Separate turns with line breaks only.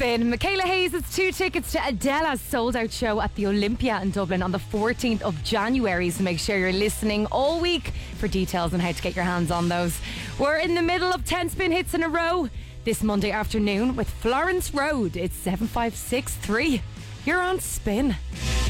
Spin. Michaela Hayes has 2 tickets to Adela's sold-out show at the Olympia in Dublin on the 14th of January, so make sure you're listening all week for details on how to get your hands on those. We're in the middle of 10 spin hits in a row this Monday afternoon with Florence Road. It's 7563. You're on Spin.